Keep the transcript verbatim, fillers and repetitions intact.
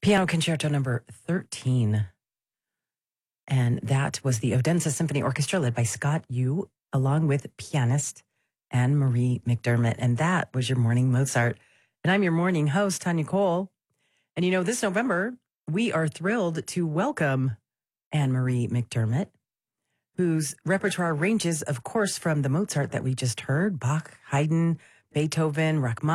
Piano Concerto number thirteen. And that was the Odense Symphony Orchestra led by Scott Yu, along with pianist Anne Marie McDermott. And that was your morning Mozart. And I'm your morning host, Tanya Cole. And you know, this November, we are thrilled to welcome Anne Marie McDermott, whose repertoire ranges, of course, from the Mozart that we just heard, Bach, Haydn, Beethoven, Rachmaninoff,